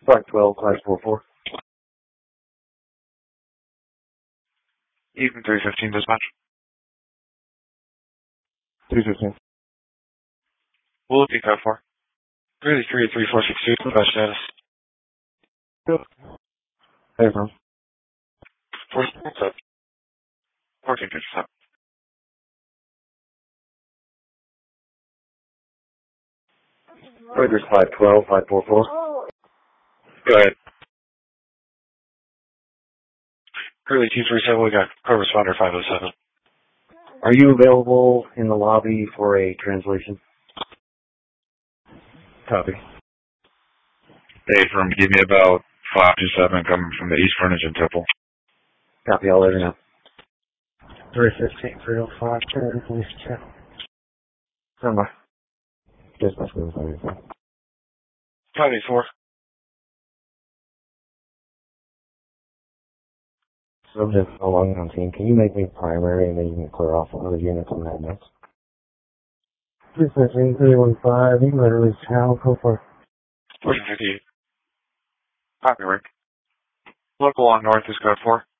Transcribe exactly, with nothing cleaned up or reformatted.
five twelve, five four four. Even three fifteen dispatch. three fifteen. We'll be code four. three three three four six two, dispatch status. Good. Hey, bro. fourteen fifty-seven. fourteen fifty-seven. Raiders five twelve, five four four. Go ahead. Curly two three seven, we got co-responder five oh seven. Are you available in the lobby for a translation? Copy. Hey, from give me about five to seven coming from the East Furniture and Temple. Copy, I'll let you know. three fifteen, three oh five, police check. Stand by. Dispatch, please, five eight four. Subject no longer on scene. Can you make me primary and then you can clear off other units on that next? three fifteen, three one five, you can release channel, go for it. fourteen fifty-eight. Copy, Rick. Local on North is code four.